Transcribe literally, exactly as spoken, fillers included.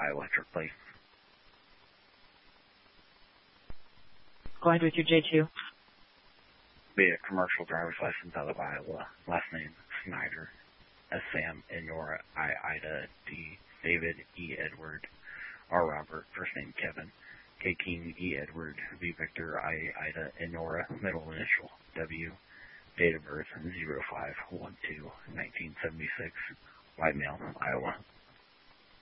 Iowa, Turk Place. Go ahead with your J two. Be a commercial driver's license out of Iowa. Last name, Snyder. S. Sam, N. Nora, I. Ida, D. David, E. Edward, R. Robert. First name, Kevin. K. King, E. Edward, V. Victor, I. Ida, N. Nora. Middle initial, W. Date of birth, zero five one two nineteen seventy-six. White male, Iowa.